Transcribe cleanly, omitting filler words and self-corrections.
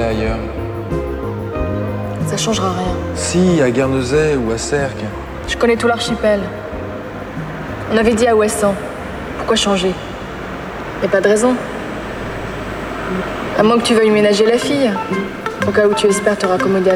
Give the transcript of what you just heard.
aller ailleurs. Ça changera rien. Si, à Guernesey ou à Sercq. Je connais tout l'archipel. On avait dit à Ouessant. Pourquoi changer? Y a pas de raison. À moins que tu veuilles ménager la fille. Au cas où tu espères te raccommoder